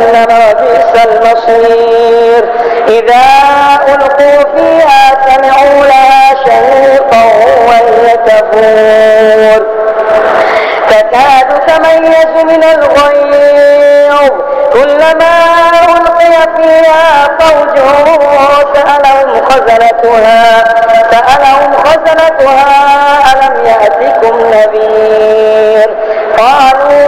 جهنم وبئس المصير إذا ألقوا فيها سمعوا لها شهيقا وهي تفور تكاد تميز من الغيظ كلما ألقي فيها فوج سألهم خزنتها ألم يأتكم نذير قالوا